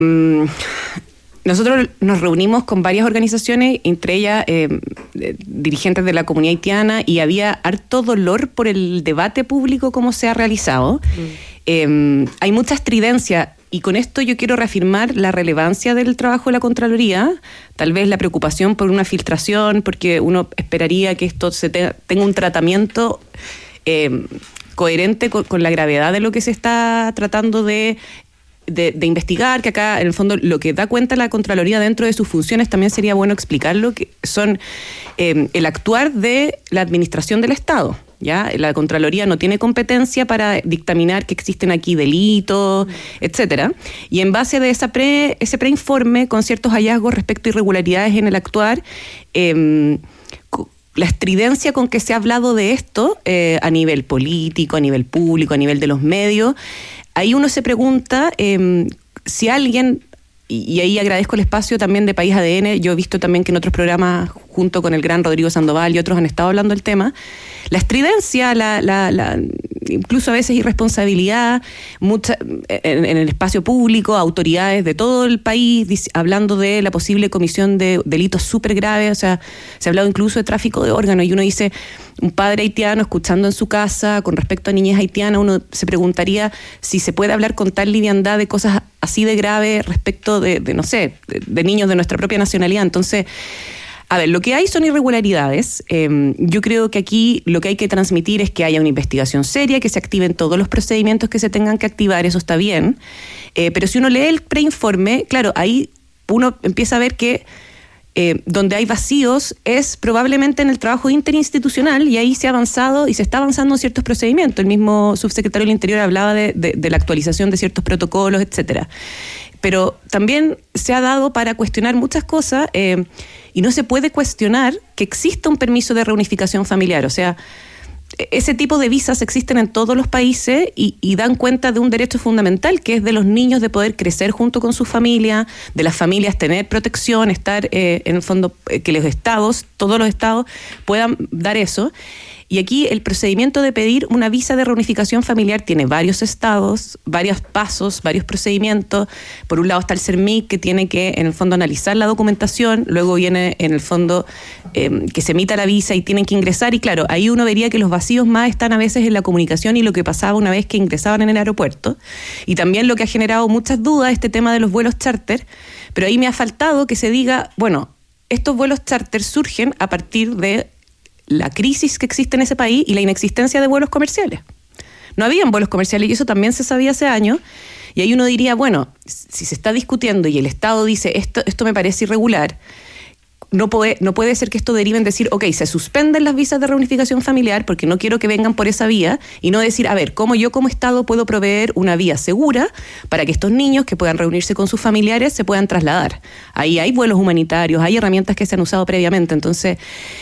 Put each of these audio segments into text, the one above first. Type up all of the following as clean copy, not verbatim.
Nosotros nos reunimos con varias organizaciones, entre ellas dirigentes de la comunidad haitiana, y había harto dolor por el debate público como se ha realizado. Hay mucha estridencia, y con esto yo quiero reafirmar la relevancia del trabajo de la Contraloría, tal vez la preocupación por una filtración, porque uno esperaría que esto tenga un tratamiento coherente con la gravedad de lo que se está tratando de investigar, que acá en el fondo lo que da cuenta la Contraloría dentro de sus funciones también sería bueno explicarlo, que son el actuar de la administración del Estado. ¿Ya? La Contraloría no tiene competencia para dictaminar que existen aquí delitos, etcétera. Y en base de ese preinforme, con ciertos hallazgos respecto a irregularidades en el actuar, la estridencia con que se ha hablado de esto a nivel político, a nivel público, a nivel de los medios, ahí uno se pregunta si alguien, y ahí agradezco el espacio también de País ADN, yo he visto también que en otros programas, junto con el gran Rodrigo Sandoval y otros, han estado hablando del tema, la estridencia, incluso a veces irresponsabilidad, en el espacio público, autoridades de todo el país hablando de la posible comisión de delitos súper graves, o sea, se ha hablado incluso de tráfico de órganos, y uno dice, un padre haitiano escuchando en su casa con respecto a niñez haitianas, uno se preguntaría si se puede hablar con tal liviandad de cosas así de graves respecto de niños de nuestra propia nacionalidad. Entonces, a ver, lo que hay son irregularidades. Yo creo que aquí lo que hay que transmitir es que haya una investigación seria, que se activen todos los procedimientos que se tengan que activar, eso está bien. Pero si uno lee el preinforme, claro, ahí uno empieza a ver que donde hay vacíos es probablemente en el trabajo interinstitucional, y ahí se ha avanzado y se está avanzando en ciertos procedimientos. El mismo subsecretario del Interior hablaba de la actualización de ciertos protocolos, etcétera. Pero también se ha dado para cuestionar muchas cosas, y no se puede cuestionar que exista un permiso de reunificación familiar. O sea, ese tipo de visas existen en todos los países y dan cuenta de un derecho fundamental, que es de los niños de poder crecer junto con su familia, de las familias tener protección, estar en el fondo, que los estados, todos los estados puedan dar eso. Y aquí el procedimiento de pedir una visa de reunificación familiar tiene varios estados, varios pasos, varios procedimientos. Por un lado está el CERMIC, que tiene que, en el fondo, analizar la documentación. Luego viene, en el fondo, que se emita la visa y tienen que ingresar. Y claro, ahí uno vería que los vacíos más están a veces en la comunicación y lo que pasaba una vez que ingresaban en el aeropuerto. Y también lo que ha generado muchas dudas, este tema de los vuelos charter. Pero ahí me ha faltado que se diga, bueno, estos vuelos charter surgen a partir de la crisis que existe en ese país y la inexistencia de vuelos comerciales. No habían vuelos comerciales y eso también se sabía hace años. Y ahí uno diría, bueno, si se está discutiendo y el Estado dice esto me parece irregular, no puede ser que esto derive en decir, ok, se suspenden las visas de reunificación familiar porque no quiero que vengan por esa vía, y no decir, a ver, ¿cómo yo como Estado puedo proveer una vía segura para que estos niños que puedan reunirse con sus familiares se puedan trasladar? Ahí hay vuelos humanitarios, hay herramientas que se han usado previamente. Entonces,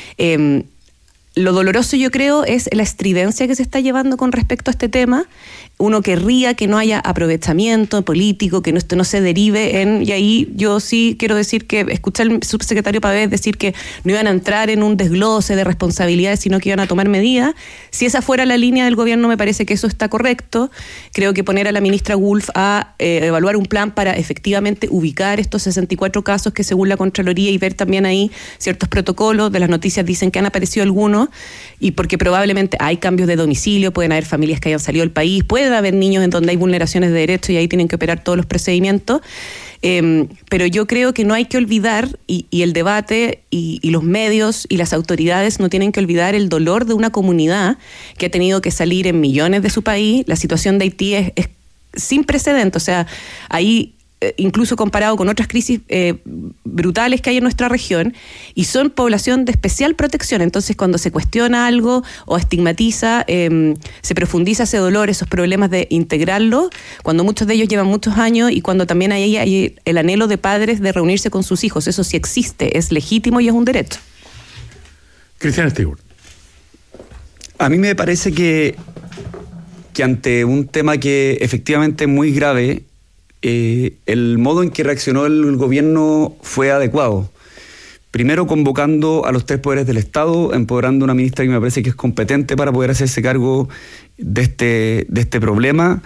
lo doloroso, yo creo, es la estridencia que se está llevando con respecto a este tema. Uno querría que no haya aprovechamiento político, que esto no se derive en... Y ahí yo sí quiero decir que escuché al subsecretario Pavés decir que no iban a entrar en un desglose de responsabilidades, sino que iban a tomar medidas. Si esa fuera la línea del gobierno, me parece que eso está correcto. Creo que poner a la ministra Wolf a evaluar un plan para efectivamente ubicar estos 64 casos que según la Contraloría, y ver también ahí ciertos protocolos, de las noticias dicen que han aparecido algunos, y porque probablemente hay cambios de domicilio, pueden haber familias que hayan salido del país, pueden haber niños en donde hay vulneraciones de derechos y ahí tienen que operar todos los procedimientos, pero yo creo que no hay que olvidar, y el debate y los medios y las autoridades no tienen que olvidar el dolor de una comunidad que ha tenido que salir en millones de su país. La situación de Haití es sin precedentes, o sea, ahí incluso comparado con otras crisis brutales que hay en nuestra región, y son población de especial protección. Entonces, cuando se cuestiona algo o estigmatiza, se profundiza ese dolor, esos problemas de integrarlo, cuando muchos de ellos llevan muchos años, y cuando también hay el anhelo de padres de reunirse con sus hijos. Eso sí existe, es legítimo y es un derecho. Cristian Stewart. A mí me parece que ante un tema que efectivamente es muy grave, el modo en que reaccionó el gobierno fue adecuado. Primero, convocando a los tres poderes del Estado, empoderando a una ministra que me parece que es competente para poder hacerse cargo de este problema,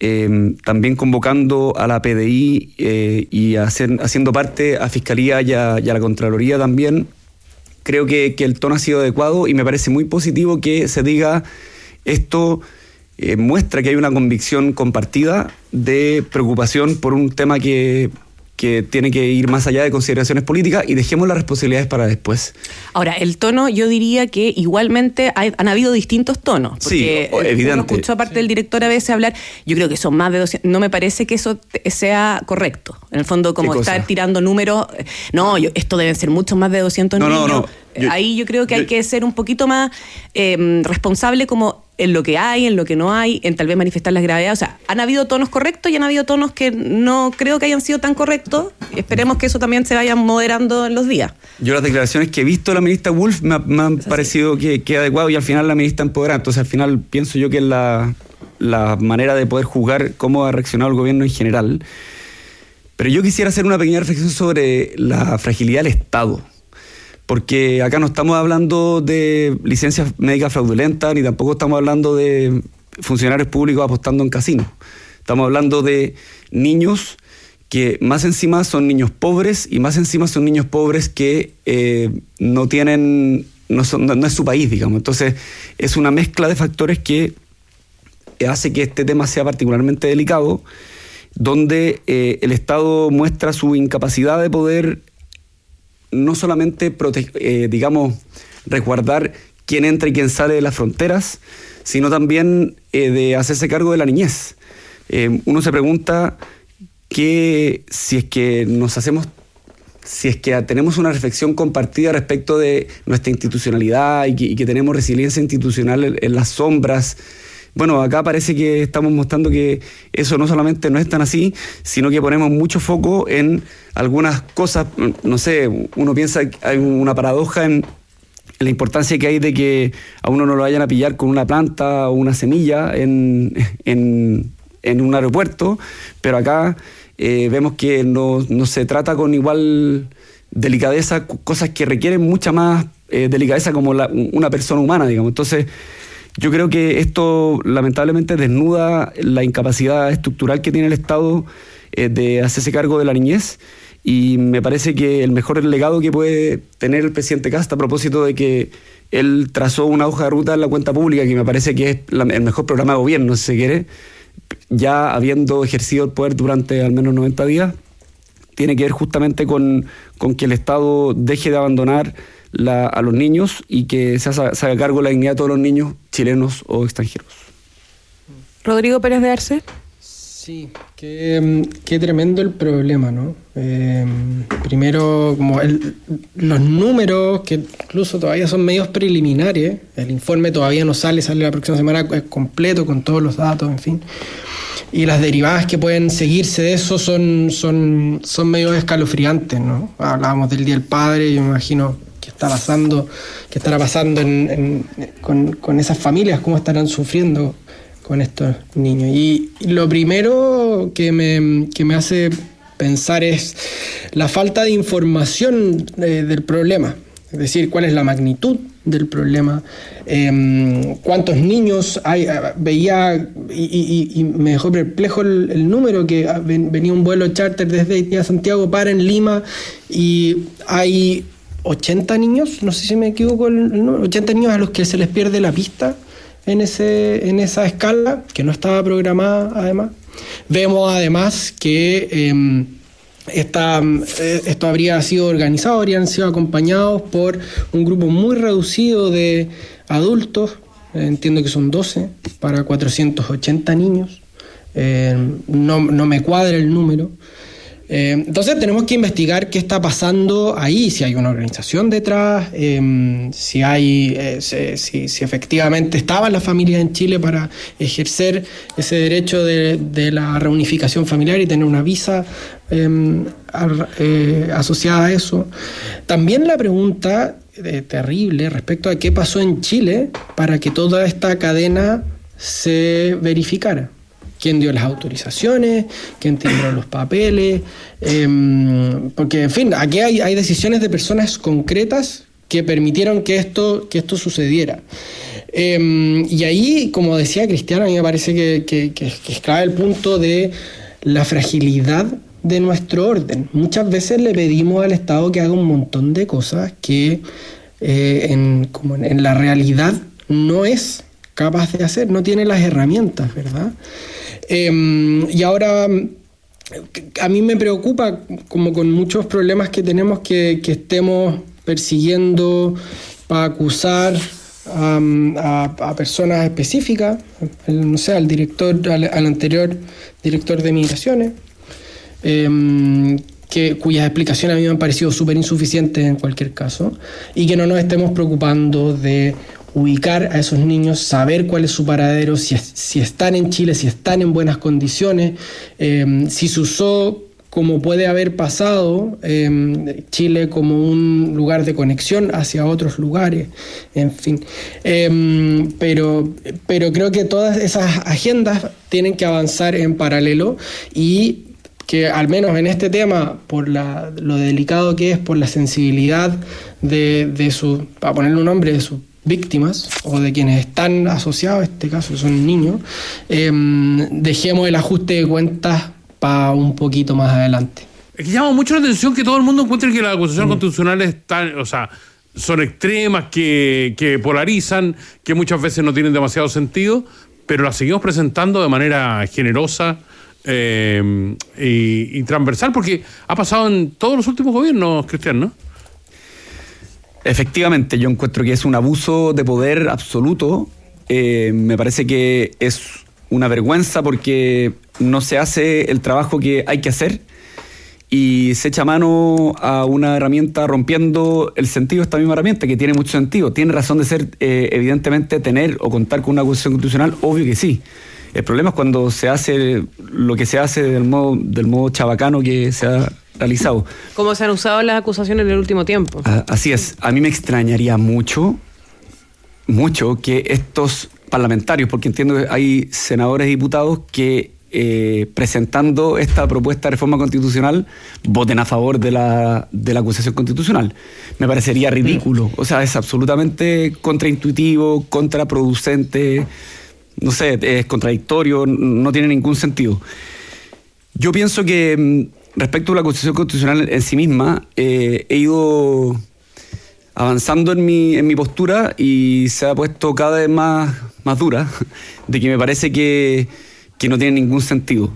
también convocando a la PDI y haciendo parte a Fiscalía y a la Contraloría también. Creo que el tono ha sido adecuado y me parece muy positivo que se diga esto. Muestra que hay una convicción compartida de preocupación por un tema que tiene que ir más allá de consideraciones políticas, y dejemos las responsabilidades para después. Ahora, el tono, yo diría que igualmente han habido distintos tonos. Porque sí, evidente. Uno escuchó aparte del director a veces hablar, yo creo que son más de 200, no me parece que eso sea correcto. En el fondo, como estar tirando números, esto deben ser muchos más de 200 niños. No. Ahí yo creo que hay que ser un poquito más responsable como en lo que hay, en lo que no hay, en tal vez manifestar las gravedades. O sea, han habido tonos correctos y han habido tonos que no creo que hayan sido tan correctos. Esperemos que eso también se vaya moderando en los días. Yo las declaraciones que he visto de la ministra Wolf me han parecido que adecuado, y al final la ministra empoderada. Entonces al final pienso yo que es la manera de poder juzgar cómo ha reaccionado el gobierno en general. Pero yo quisiera hacer una pequeña reflexión sobre la fragilidad del Estado. Porque acá no estamos hablando de licencias médicas fraudulentas, ni tampoco estamos hablando de funcionarios públicos apostando en casinos. Estamos hablando de niños que más encima son niños pobres, y más encima son niños pobres que no es su país, digamos. Entonces es una mezcla de factores que hace que este tema sea particularmente delicado, donde el Estado muestra su incapacidad de poder no solamente resguardar quién entra y quién sale de las fronteras, sino también de hacerse cargo de la niñez. Uno se pregunta que si es que tenemos una reflexión compartida respecto de nuestra institucionalidad y que tenemos resiliencia institucional en las sombras. Bueno, acá parece que estamos mostrando que eso no solamente no es tan así, sino que ponemos mucho foco en algunas cosas. No sé, uno piensa que hay una paradoja en la importancia que hay de que a uno no lo vayan a pillar con una planta o una semilla en un aeropuerto, pero acá vemos que no se trata con igual delicadeza cosas que requieren mucha más delicadeza como una persona humana, digamos. Entonces, yo creo que esto lamentablemente desnuda la incapacidad estructural que tiene el Estado de hacerse cargo de la niñez, y me parece que el mejor legado que puede tener el presidente Kast, a propósito de que él trazó una hoja de ruta en la cuenta pública, que me parece que es el mejor programa de gobierno, si se quiere, ya habiendo ejercido el poder durante al menos 90 días, tiene que ver justamente con que el Estado deje de abandonar a los niños y que se haga cargo de la dignidad de todos los niños, chilenos o extranjeros. Rodrigo Pérez de Arce. Sí, qué tremendo el problema, ¿no? Primero, como los números, que incluso todavía son medios preliminares, el informe todavía no sale la próxima semana completo con todos los datos, en fin. Y las derivadas que pueden seguirse de eso son medio escalofriantes, ¿no? Hablábamos del Día del Padre, yo me imagino qué estará pasando con esas familias, cómo estarán sufriendo con estos niños. Y lo primero que me hace pensar es la falta de información del problema, es decir, cuál es la magnitud del problema, cuántos niños hay. Veía y me dejó perplejo el número, que venía un vuelo charter desde Haití a Santiago, para en Lima, y hay 80 niños, no sé si me equivoco el número, 80 niños a los que se les pierde la pista en esa escala, que no estaba programada además. Vemos además que esto habría sido organizado, habrían sido acompañados por un grupo muy reducido de adultos, entiendo que son 12, para 480 niños. No me cuadra el número. Entonces tenemos que investigar qué está pasando ahí, si hay una organización detrás, si efectivamente estaban las familias en Chile para ejercer ese derecho de la reunificación familiar y tener una visa asociada a eso. También la pregunta terrible respecto a qué pasó en Chile para que toda esta cadena se verificara. ¿Quién dio las autorizaciones? ¿Quién timbró los papeles? Porque, en fin, aquí hay decisiones de personas concretas que permitieron que esto sucediera. Y ahí, como decía Cristiano, a mí me parece que es clave el punto de la fragilidad de nuestro orden. Muchas veces le pedimos al Estado que haga un montón de cosas que en la realidad no es capaz de hacer, no tiene las herramientas, ¿verdad? Y ahora a mí me preocupa, como con muchos problemas que tenemos, que estemos persiguiendo para acusar a personas específicas, no sé, al anterior director de Migraciones, cuyas explicaciones a mí me han parecido súper insuficientes en cualquier caso, y que no nos estemos preocupando de ubicar a esos niños, saber cuál es su paradero, si están en Chile, si están en buenas condiciones, si se usó, como puede haber pasado, Chile como un lugar de conexión hacia otros lugares, en fin. Pero creo que todas esas agendas tienen que avanzar en paralelo, y que al menos en este tema, por lo delicado que es, por la sensibilidad de su, para ponerle un nombre, de sus víctimas o de quienes están asociados, en este caso son niños, dejemos el ajuste de cuentas para un poquito más adelante. Es que llama mucho la atención que todo el mundo encuentre que las acusaciones constitucionales están, o sea, son extremas, que polarizan, que muchas veces no tienen demasiado sentido, pero las seguimos presentando de manera generosa y transversal, porque ha pasado en todos los últimos gobiernos, Cristian, ¿no? Efectivamente, yo encuentro que es un abuso de poder absoluto. Me parece que es una vergüenza porque no se hace el trabajo que hay que hacer y se echa mano a una herramienta rompiendo el sentido de esta misma herramienta, que tiene mucho sentido. ¿Tiene razón de ser, evidentemente, tener o contar con una acusación constitucional? Obvio que sí. El problema es cuando se hace lo que se hace del modo chabacano que se ha realizado. ¿Cómo se han usado las acusaciones en el último tiempo? Así es. A mí me extrañaría mucho que estos parlamentarios, porque entiendo que hay senadores y diputados que presentando esta propuesta de reforma constitucional voten a favor de la acusación constitucional. Me parecería ridículo. O sea, es absolutamente contraintuitivo, contraproducente, no sé, es contradictorio, no tiene ningún sentido. Yo pienso que respecto a la acusación constitucional en sí misma, he ido avanzando en mi postura y se ha puesto cada vez más dura, de que me parece que no tiene ningún sentido.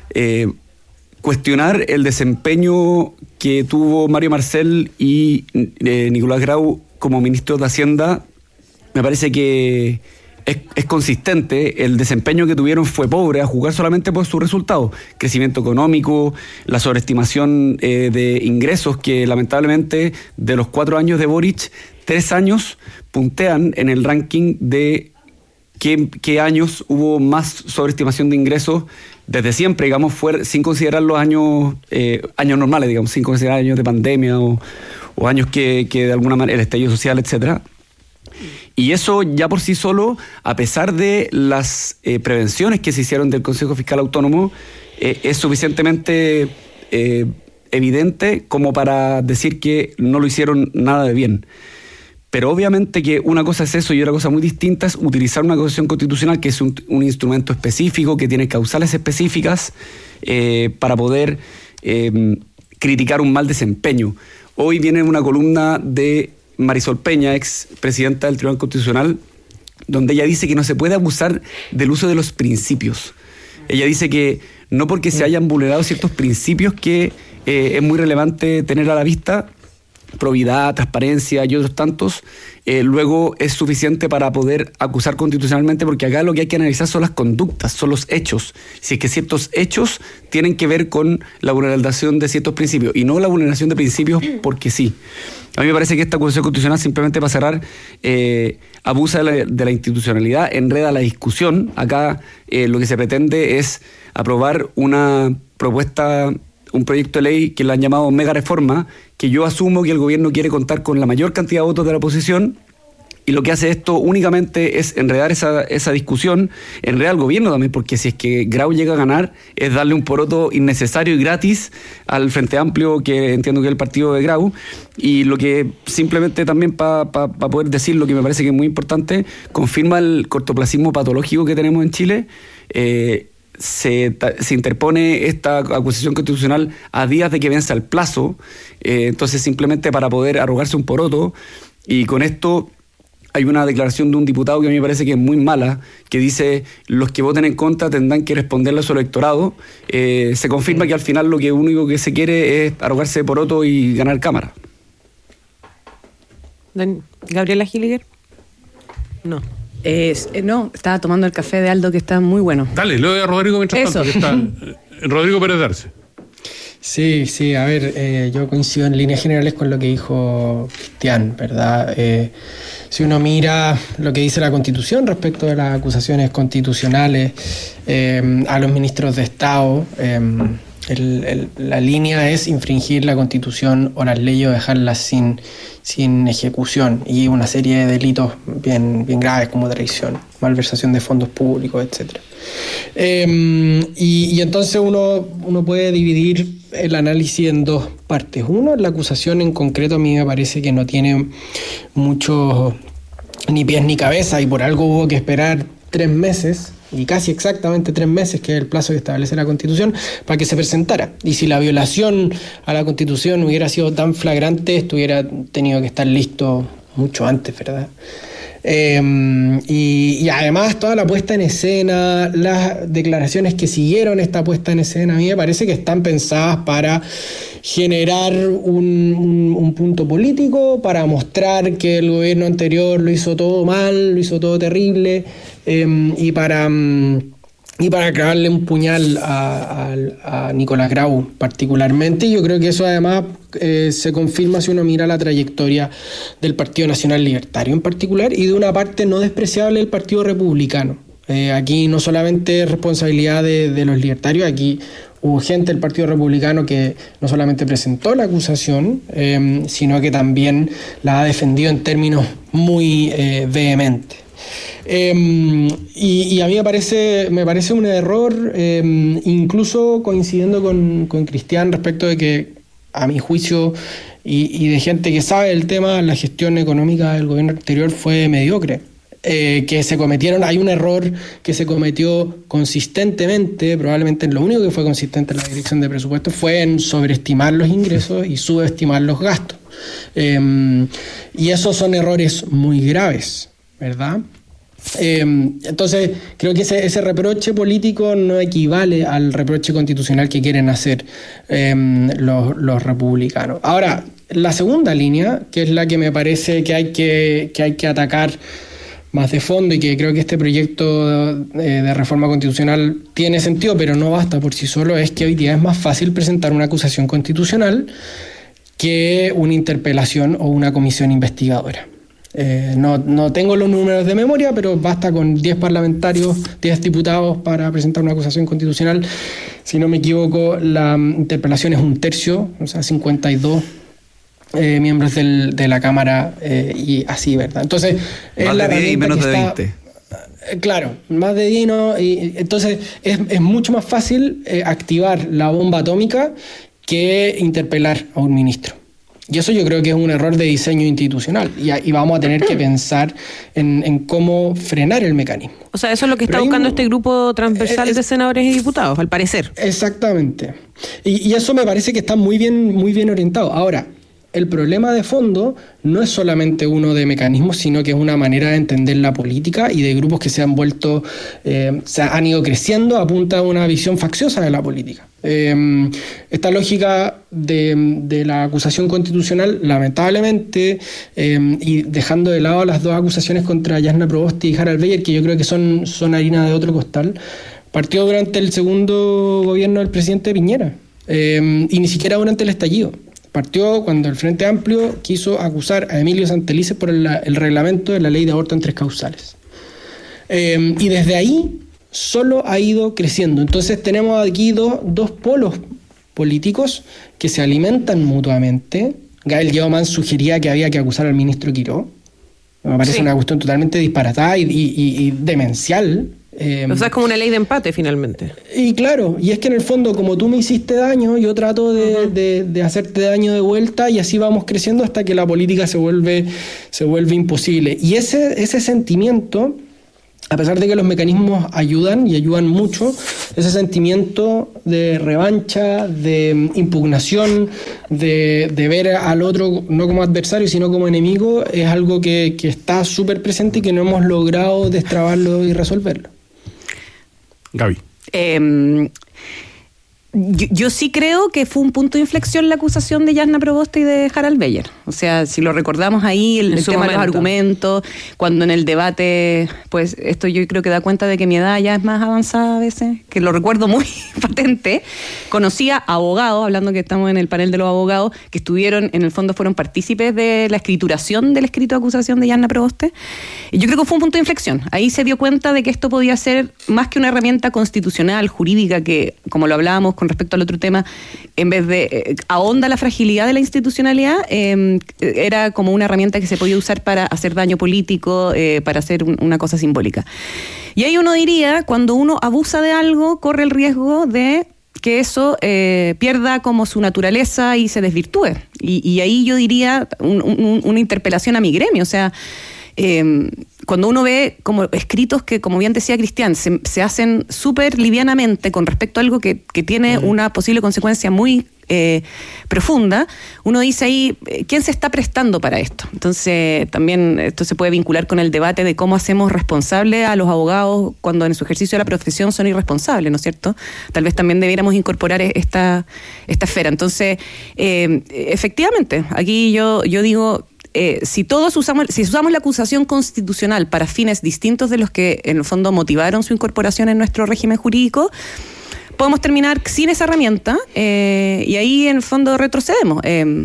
Cuestionar el desempeño que tuvo Mario Marcel y Nicolás Grau como ministros de Hacienda, me parece que es consistente. El desempeño que tuvieron fue pobre, a juzgar solamente por sus resultados. Crecimiento económico, la sobreestimación de ingresos, que lamentablemente de los 4 años de Boric, 3 años puntean en el ranking de qué años hubo más sobreestimación de ingresos desde siempre, digamos, sin considerar los años normales, digamos, sin considerar años de pandemia o años que de alguna manera, el estallido social, etcétera. Y eso ya por sí solo, a pesar de las prevenciones que se hicieron del Consejo Fiscal Autónomo, es suficientemente evidente como para decir que no lo hicieron nada de bien. Pero obviamente que una cosa es eso y otra cosa muy distinta es utilizar una acusación constitucional, que es un instrumento específico, que tiene causales específicas para poder criticar un mal desempeño. Hoy viene una columna de Marisol Peña, ex presidenta del Tribunal Constitucional, donde ella dice que no se puede abusar del uso de los principios. Ella dice que no porque se hayan vulnerado ciertos principios que es muy relevante tener a la vista, probidad, transparencia y otros tantos, luego es suficiente para poder acusar constitucionalmente, porque acá lo que hay que analizar son las conductas, son los hechos. Si es que ciertos hechos tienen que ver con la vulneración de ciertos principios y no la vulneración de principios porque sí. A mí me parece que esta acusación constitucional, simplemente para cerrar, abusa de la institucionalidad, enreda la discusión. Acá lo que se pretende es aprobar una propuesta, un proyecto de ley que le han llamado mega reforma, que yo asumo que el gobierno quiere contar con la mayor cantidad de votos de la oposición Y lo que hace esto únicamente es enredar esa discusión, enredar al gobierno también, porque si es que Grau llega a ganar, es darle un poroto innecesario y gratis al Frente Amplio, que entiendo que es el partido de Grau. Y lo que simplemente también para poder decir lo que me parece que es muy importante, confirma el cortoplacismo patológico que tenemos en Chile. Se interpone esta acusación constitucional a días de que venza el plazo, entonces simplemente para poder arrogarse un poroto, y con esto hay una declaración de un diputado que a mí me parece que es muy mala, que dice: los que voten en contra tendrán que responderle a su electorado. Se confirma que al final lo único que se quiere es arrogarse de poroto y ganar cámara. ¿Gabriela Gilliger? No. No, estaba tomando el café de Aldo, que está muy bueno. Dale, le doy a Rodrigo mientras tanto, que está Rodrigo Pérez Darce. Sí, a ver, yo coincido en líneas generales con lo que dijo Cristian, ¿verdad? Si uno mira lo que dice la Constitución respecto de las acusaciones constitucionales a los ministros de Estado, la línea es infringir la Constitución o las leyes o dejarlas sin ejecución, y una serie de delitos bien graves como traición, malversación de fondos públicos, etc. Y entonces uno puede dividir el análisis en dos partes. Uno, la acusación en concreto a mí me parece que no tiene mucho ni pies ni cabeza, y por algo hubo que esperar 3 meses, y casi exactamente 3 meses, que es el plazo que establece la Constitución, para que se presentara. Y si la violación a la Constitución hubiera sido tan flagrante, estuviera tenido que estar listo mucho antes, ¿verdad? Y además toda la puesta en escena, las declaraciones que siguieron esta puesta en escena, a mí me parece que están pensadas para generar un punto político, para mostrar que el gobierno anterior lo hizo todo mal, lo hizo todo terrible, y para clavarle un puñal a Nicolás Grau particularmente. Yo creo que eso además se confirma si uno mira la trayectoria del Partido Nacional Libertario en particular, y de una parte no despreciable del Partido Republicano. Aquí no solamente es responsabilidad de los libertarios, aquí hubo gente del Partido Republicano que no solamente presentó la acusación, sino que también la ha defendido en términos muy vehementes. Y a mí me parece un error, incluso coincidiendo con Cristian respecto de que, a mi juicio, y de gente que sabe el tema, la gestión económica del gobierno anterior fue mediocre. Hay un error que se cometió consistentemente, probablemente lo único que fue consistente en la dirección de presupuestos fue en sobreestimar los ingresos y subestimar los gastos. Y esos son errores muy graves, ¿verdad? Entonces creo que ese reproche político no equivale al reproche constitucional que quieren hacer los republicanos. Ahora, la segunda línea, que es la que me parece que hay que atacar más de fondo, y que creo que este proyecto de reforma constitucional tiene sentido, pero no basta por sí solo, es que hoy día es más fácil presentar una acusación constitucional que una interpelación o una comisión investigadora. No tengo los números de memoria, pero basta con 10 parlamentarios, 10 diputados para presentar una acusación constitucional. Si no me equivoco, la interpelación es 1/3, o sea, 52 miembros de la Cámara, y así, ¿verdad? Entonces, más de 10 y menos de 20. Claro, más de 10 y entonces es mucho más fácil activar la bomba atómica que interpelar a un ministro. Y eso yo creo que es un error de diseño institucional, y vamos a tener que pensar en cómo frenar el mecanismo. O sea, eso es lo que está buscando este grupo transversal de senadores y diputados, al parecer. Exactamente. Y eso me parece que está muy bien orientado. Ahora, el problema de fondo no es solamente uno de mecanismos, sino que es una manera de entender la política, y de grupos que se han ido creciendo a punta de una visión facciosa de la política. Esta lógica de la acusación constitucional, lamentablemente, y dejando de lado las dos acusaciones contra Jasna Proboste y Harald Beyer, que yo creo que son harina de otro costal, partió durante el segundo gobierno del presidente Piñera, y ni siquiera durante el estallido. Partió cuando el Frente Amplio quiso acusar a Emilio Santelices por el reglamento de la ley de aborto en 3 causales. Y desde ahí solo ha ido creciendo. Entonces tenemos aquí dos polos políticos que se alimentan mutuamente. Gael Guillauman sugería que había que acusar al ministro Quiró, Me parece Sí. una cuestión totalmente disparatada y demencial. O sea, es como una ley de empate finalmente. Y claro, y es que en el fondo, como tú me hiciste daño, yo trato de hacerte daño de vuelta, y así vamos creciendo hasta que la política se vuelve imposible. Y ese sentimiento, a pesar de que los mecanismos ayudan y ayudan mucho, ese sentimiento de revancha, de impugnación, de ver al otro no como adversario, sino como enemigo, es algo que está súper presente y que no hemos logrado destrabarlo y resolverlo. Gaby. Yo sí creo que fue un punto de inflexión la acusación de Jasna Proboste y de Harald Beyer. O sea, si lo recordamos ahí, el su tema de los momento. argumentos, cuando en el debate, pues esto yo creo que da cuenta de que mi edad ya es más avanzada a veces, que lo recuerdo muy patente. Conocía abogados, hablando que estamos en el panel de los abogados, que estuvieron, en el fondo fueron partícipes de la escrituración del escrito de acusación de Jasna Proboste. Y yo creo que fue un punto de inflexión. Ahí se dio cuenta de que esto podía ser más que una herramienta constitucional, jurídica, que, como lo hablábamos con respecto al otro tema, en vez de ahonda la fragilidad de la institucionalidad, era como una herramienta que se podía usar para hacer daño político, para hacer una cosa simbólica. Y ahí uno diría, cuando uno abusa de algo, corre el riesgo de que eso pierda como su naturaleza y se desvirtúe. Y ahí yo diría una interpelación a mi gremio, o sea, cuando uno ve como escritos que, como bien decía Cristian, se hacen súper livianamente con respecto a algo que tiene una posible consecuencia muy profunda, uno dice ahí, ¿quién se está prestando para esto? Entonces, también esto se puede vincular con el debate de cómo hacemos responsables a los abogados cuando en su ejercicio de la profesión son irresponsables, ¿no es cierto? Tal vez también debiéramos incorporar esta esfera. Entonces, efectivamente, aquí yo digo, si usamos la acusación constitucional para fines distintos de los que en el fondo motivaron su incorporación en nuestro régimen jurídico, podemos terminar sin esa herramienta, y ahí en el fondo retrocedemos.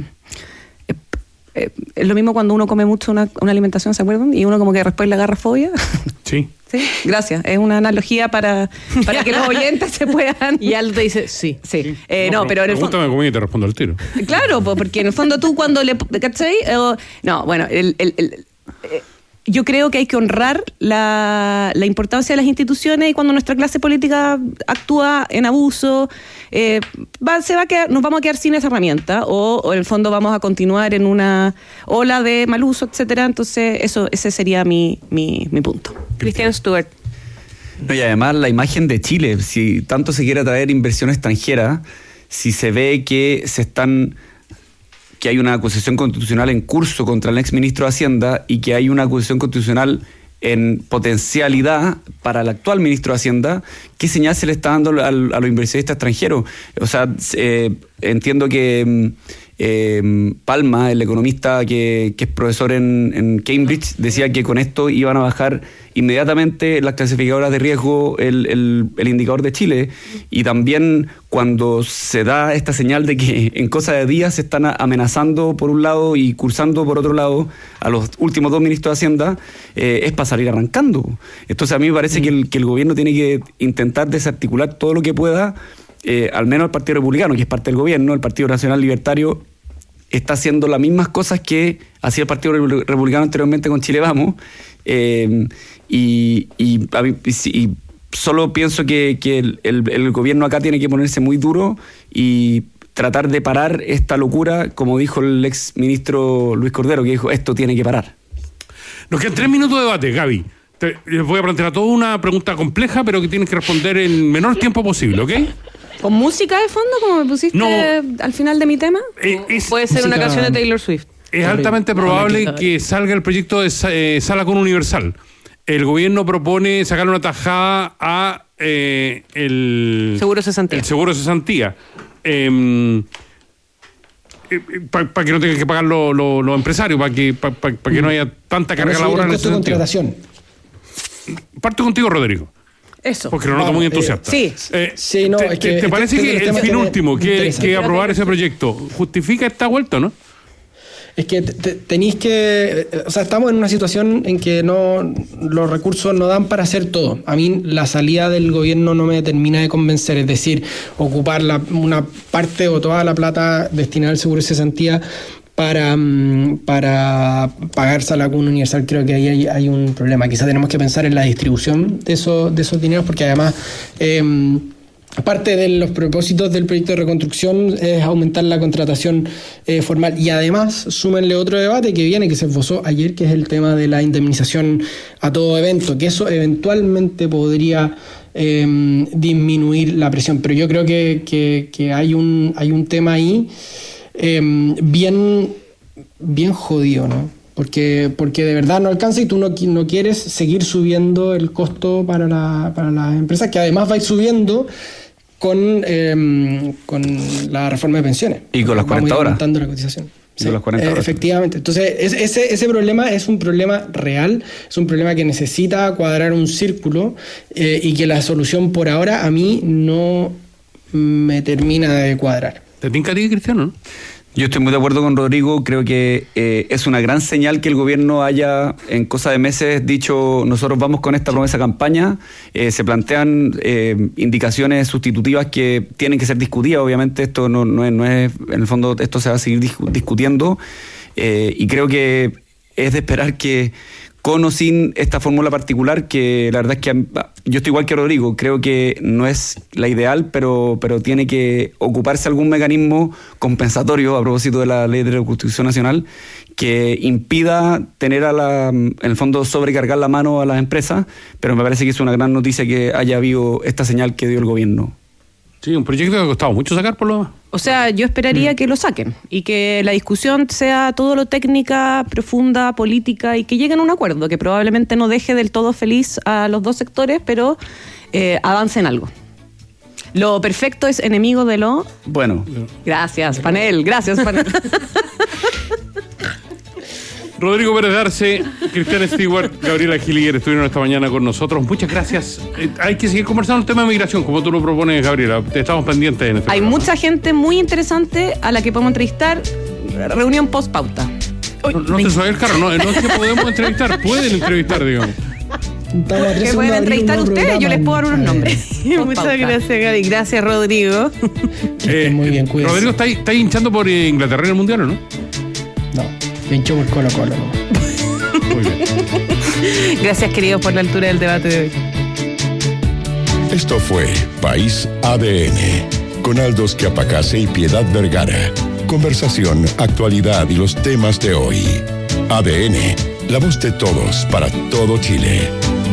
Es lo mismo cuando uno come mucho una alimentación, ¿se acuerdan? Y uno como que después le agarra fobia. Sí. Sí, gracias. Es una analogía para que los oyentes se puedan... Y Aldo te dice, sí. Sí. No, pero en el fondo... Pregúntame comida y te respondo al tiro. Claro, porque en el fondo tú cuando le... ¿Cachai? No, bueno, yo creo que hay que honrar la importancia de las instituciones, y cuando nuestra clase política actúa en abuso, nos vamos a quedar sin esa herramienta, o en el fondo vamos a continuar en una ola de mal uso, etcétera. Entonces, ese sería mi punto. Cristian Stewart. No, y además la imagen de Chile, si tanto se quiere atraer inversión extranjera, si se ve que hay una acusación constitucional en curso contra el exministro de Hacienda y que hay una acusación constitucional en potencialidad para el actual ministro de Hacienda, ¿qué señal se le está dando a los inversionistas extranjeros? O sea, entiendo que Palma, el economista que es profesor en Cambridge, decía que con esto iban a bajar inmediatamente las clasificadoras de riesgo el indicador de Chile, y también cuando se da esta señal de que en cosa de días se están amenazando por un lado y cursando por otro lado a los últimos dos ministros de Hacienda, es para salir arrancando. Entonces a mí me parece que el gobierno tiene que intentar desarticular todo lo que pueda, al menos el Partido Republicano, que es parte del gobierno. El Partido Nacional Libertario está haciendo las mismas cosas que hacía el Partido Republicano anteriormente con Chile Vamos, y solo pienso que el gobierno acá tiene que ponerse muy duro y tratar de parar esta locura, como dijo el ex ministro Luis Cordero, que dijo, esto tiene que parar. Nos quedan 3 minutos de debate, Gaby. Les voy a plantear a todos una pregunta compleja, pero que tienes que responder en menor tiempo posible, ¿ok? ¿Con música de fondo, como me pusiste al final de mi tema? Puede ser una canción de Taylor Swift. Es altamente probable que salga el proyecto de Sala con Universal. El gobierno propone sacarle una tajada a el Seguro de Cesantía. El seguro de cesantía. Para que no tengan que pagar los empresarios, para que no haya tanta carga laboral en ese de sentido. contratación. Parto contigo, Rodrigo. Eso. Porque lo noto muy entusiasta. Sí. Sí, no, es que ¿Te parece que el fin último, que aprobar ese proyecto, justifica esta vuelta, no? Es que tenéis que... O sea, estamos en una situación en que los recursos no dan para hacer todo. A mí la salida del gobierno no me termina de convencer. Es decir, ocupar una parte o toda la plata destinada al seguro de cesantía para pagársela con un universal, creo que ahí hay un problema. Quizá tenemos que pensar en la distribución de esos dineros, porque además parte de los propósitos del proyecto de reconstrucción es aumentar la contratación formal, y además súmenle otro debate que viene, que se esbozó ayer, que es el tema de la indemnización a todo evento, que eso eventualmente podría disminuir la presión, pero yo creo que hay un tema ahí bien jodido, ¿no? Porque de verdad no alcanza, y tú no quieres seguir subiendo el costo para las empresas, que además va a ir subiendo con la reforma de pensiones. Y con las 40 horas. Aumentando la cotización. Sí, con las 40 horas. Efectivamente. Entonces, ese problema es un problema real, es un problema que necesita cuadrar un círculo, y que la solución por ahora a mí no me termina de cuadrar. ¿Te tinca a ti, Cristiano, no? Yo estoy muy de acuerdo con Rodrigo, creo que es una gran señal que el gobierno haya en cosa de meses dicho: nosotros vamos con esta promesa campaña. Se plantean indicaciones sustitutivas que tienen que ser discutidas, obviamente esto no es, en el fondo esto se va a seguir discutiendo, y creo que es de esperar que con o sin esta fórmula particular, que la verdad es que yo estoy igual que Rodrigo, creo que no es la ideal, pero tiene que ocuparse algún mecanismo compensatorio, a propósito de la Ley de Reconstrucción Nacional, que impida tener en el fondo sobrecargar la mano a las empresas, pero me parece que es una gran noticia que haya habido esta señal que dio el gobierno. Sí, un proyecto que ha costado mucho sacar, por lo demás. O sea, yo esperaría que lo saquen y que la discusión sea todo lo técnica, profunda, política, y que lleguen a un acuerdo que probablemente no deje del todo feliz a los dos sectores, pero avance en algo. Lo perfecto es enemigo de lo... Bueno. Gracias, panel. Rodrigo Pérez Arce, Cristian Stewart, Gabriela Gillier estuvieron esta mañana con nosotros. Muchas gracias. Hay que seguir conversando el tema de migración, como tú lo propones, Gabriela. Estamos pendientes en este Hay programa. mucha gente muy interesante a la que podemos entrevistar. Reunión post pauta. No te suave el carro, no es que podemos entrevistar, pueden entrevistar, digamos. Que pueden entrevistar ustedes, yo les puedo dar unos nombres. Muchas gracias, Gaby. Gracias, Rodrigo. Muy bien, cuídense. Rodrigo, ¿está hinchando por Inglaterra en el Mundial o no? No, hincho por Colo-Colo, ¿no? Muy bien. Gracias, queridos, por la altura del debate de hoy. Esto fue País ADN, con Aldos Quiapacase y Piedad Vergara. Conversación, actualidad y los temas de hoy. ADN, la voz de todos para todo Chile.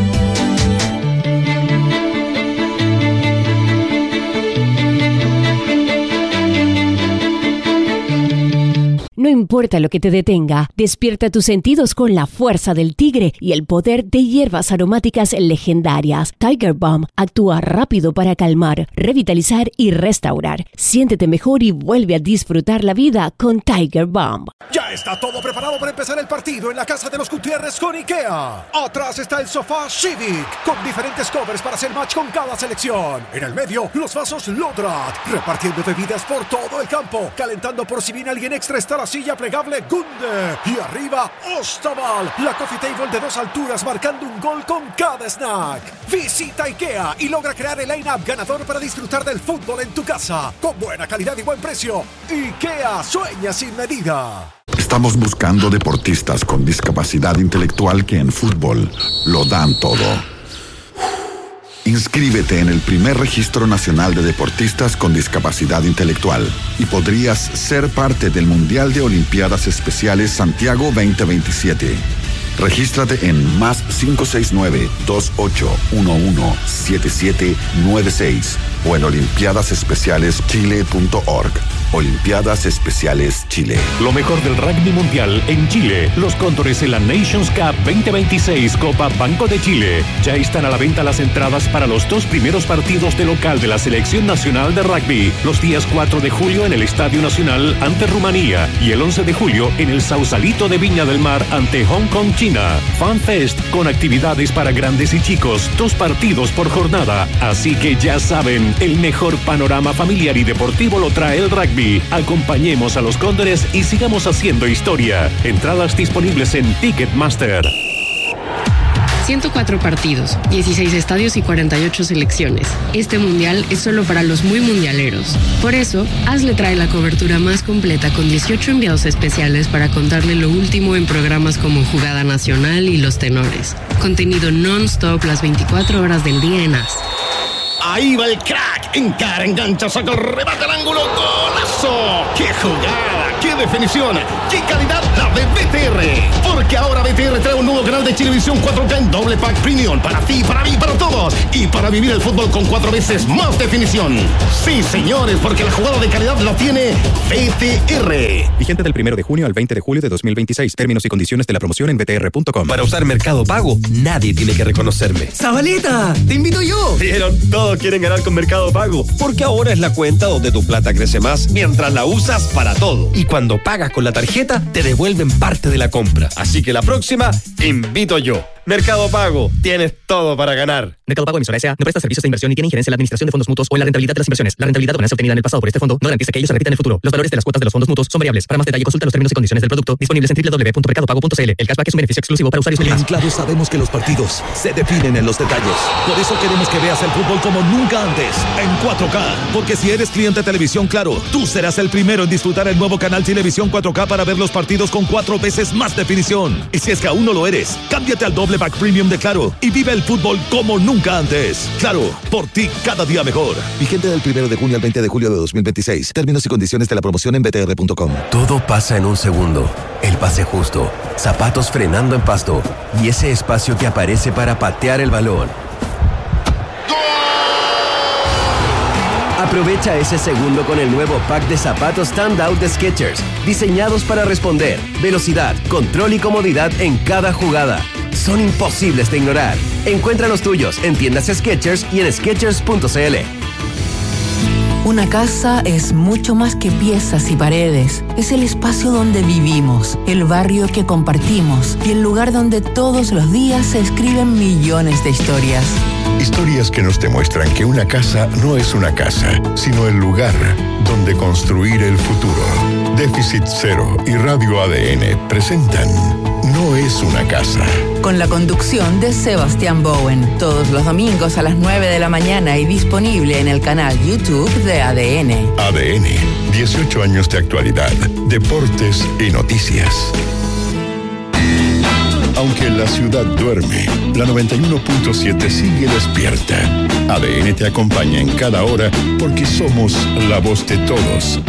No importa lo que te detenga, despierta tus sentidos con la fuerza del tigre y el poder de hierbas aromáticas legendarias. Tiger Balm actúa rápido para calmar, revitalizar y restaurar. Siéntete mejor y vuelve a disfrutar la vida con Tiger Balm. Ya está todo preparado para empezar el partido en la casa de los Gutiérrez con IKEA. Atrás está el sofá Civic, con diferentes covers para hacer match con cada selección. En el medio, los vasos Lodrat, repartiendo bebidas por todo el campo, calentando por si viene alguien extra está la silla plegable Gunde. Y arriba, Ostaval, la coffee table de 2 alturas marcando un gol con cada snack. Visita IKEA y logra crear el line-up ganador para disfrutar del fútbol en tu casa. Con buena calidad y buen precio. IKEA, sueña sin medida. Estamos buscando deportistas con discapacidad intelectual que en fútbol lo dan todo. Inscríbete en el primer registro nacional de deportistas con discapacidad intelectual y podrías ser parte del Mundial de Olimpiadas Especiales Santiago 2027. Regístrate en +569 28117796 o en olimpiadasespecialeschile.org. Olimpiadas Especiales Chile. Lo mejor del rugby mundial en Chile. Los Cóndores en la Nations Cup 2026 Copa Banco de Chile. Ya están a la venta las entradas para los 2 primeros partidos de local de la Selección Nacional de Rugby. Los días 4 de julio en el Estadio Nacional ante Rumanía y el 11 de julio en el Sausalito de Viña del Mar ante Hong Kong, China. Fan Fest con actividades para grandes y chicos. 2 partidos por jornada. Así que ya saben, el mejor panorama familiar y deportivo lo trae el rugby. Acompañemos a los Cóndores y sigamos haciendo historia. Entradas disponibles en Ticketmaster. 104 partidos, 16 estadios y 48 selecciones. Este mundial es solo para los muy mundialeros. Por eso, AS le trae la cobertura más completa con 18 enviados especiales para contarle lo último en programas como Jugada Nacional y Los Tenores. Contenido non-stop las 24 horas del día en AS. Ahí va el crack, encara, engancha, saca el remate al ángulo, ¡golazo! ¡Qué jugada! ¡Qué definición! ¡Qué calidad la de BTR! Porque ahora BTR trae un nuevo canal de Chilevisión 4K en doble pack premium para ti, para mí, para todos, y para vivir el fútbol con 4 veces más definición. Sí, señores, porque la jugada de calidad la tiene BTR. Vigente del 1 de junio al 20 de julio de 2026. Términos y condiciones de la promoción en btr.com. Para usar Mercado Pago, nadie tiene que reconocerme. ¡Zabaleta! ¡Te invito yo! ¿Vieron? Todos quieren ganar con Mercado Pago, porque ahora es la cuenta donde tu plata crece más mientras la usas para todo. Y cuando pagas con la tarjeta, te devuelven parte de la compra. Así que la próxima, invito yo. Mercado Pago, tienes todo para ganar. Mercado Pago emisora S.A. no presta servicios de inversión ni tiene injerencia en la administración de fondos mutuos o en la rentabilidad de las inversiones. La rentabilidad o ganancia obtenida en el pasado por este fondo no garantiza que ellos se repitan en el futuro. Los valores de las cuotas de los fondos mutuos son variables. Para más detalle, consulta los términos y condiciones del producto disponibles en www.mercadopago.cl. El cashback es un beneficio exclusivo para usuarios Melimas. En Claro sabemos que los partidos se definen en los detalles. Por eso queremos que veas el fútbol como nunca antes, en 4K. Porque si eres cliente de Televisión Claro, tú serás el primero en disfrutar el nuevo canal Televisión 4K para ver los partidos con 4 veces más definición. Y si es que aún no lo eres, cámbiate al doble pack premium de Claro y vive el fútbol como nunca antes. Claro, por ti cada día mejor. Vigente del 1 de junio al 20 de julio de 2026. Términos y condiciones de la promoción en btr.com. Todo pasa en un segundo. El pase justo, zapatos frenando en pasto y ese espacio que aparece para patear el balón. Aprovecha ese segundo con el nuevo pack de zapatos Standout de Skechers, diseñados para responder, velocidad, control y comodidad en cada jugada. Son imposibles de ignorar. Encuentra los tuyos en tiendas Skechers y en Skechers.cl. Una casa es mucho más que piezas y paredes. Es el espacio donde vivimos, el barrio que compartimos y el lugar donde todos los días se escriben millones de historias. Historias que nos demuestran que una casa no es una casa, sino el lugar donde construir el futuro. Déficit Cero y Radio ADN presentan No es una casa. Con la conducción de Sebastián Bowen, todos los domingos a las 9 de la mañana y disponible en el canal YouTube de ADN. ADN, 18 años de actualidad, deportes y noticias. Aunque la ciudad duerme, la 91.7 sigue despierta. ADN te acompaña en cada hora porque somos la voz de todos.